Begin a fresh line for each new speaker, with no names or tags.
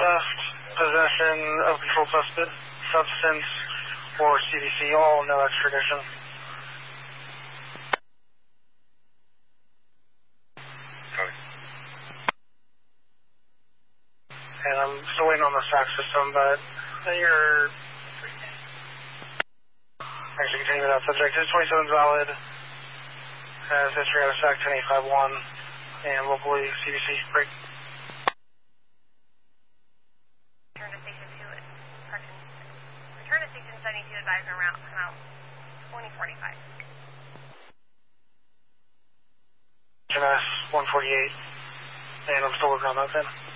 theft, possession of controlled substance, or CDC, all no extradition.
Okay.
And I'm still waiting on the SAC system, but you're actually continuing with that subject. His 27 is valid, has history out of SAC 10851, and locally CDC break.
Return to Station 2 at Return to Station 72 advisor route, come out 2045.
MS 148, and I'm still working on that then.